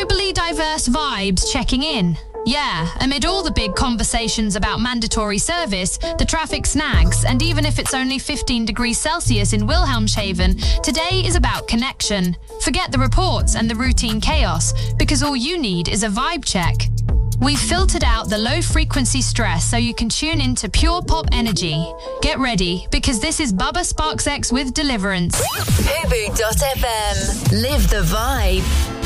globally diverse vibes checking in. Yeah, amid all the big conversations about mandatory service, the traffic snags, and even if it's only 15 degrees Celsius in Wilhelmshaven, today is about connection. Forget the reports and the routine chaos, because all you need is a vibe check. We've filtered out the low-frequency stress so you can tune into pure pop energy. Get ready, because this is Bubba Sparks X with Deliverance. Fubu.fm. Live the vibe.